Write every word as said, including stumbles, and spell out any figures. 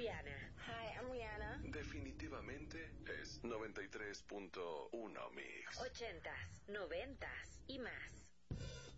Rihanna. Hi, I'm Rihanna. Definitivamente es noventa y tres punto uno Mix. Ochentas, noventas y más.